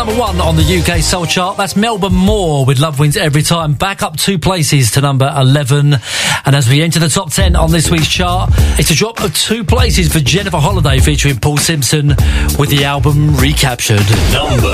Number 1 on the UK Soul Chart, that's Melbourne Moore with Love Wins Every Time, back up 2 places to number 11. And as we enter the top 10 on this week's chart, it's a drop of 2 places for Jennifer Holliday featuring Paul Simpson with the album Recaptured. Number